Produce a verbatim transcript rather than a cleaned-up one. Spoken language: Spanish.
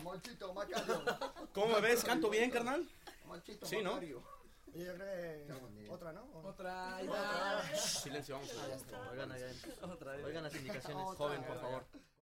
Monchito, Macario. ¿Cómo me ves? ¿Canto bien, carnal? Monchito, Sí, ¿no? Macario. Yo creo que otra, ¿no? Otra, ahí va. Silencio, vamos. Oigan, oigan, oigan las indicaciones. Otra. Joven, por favor.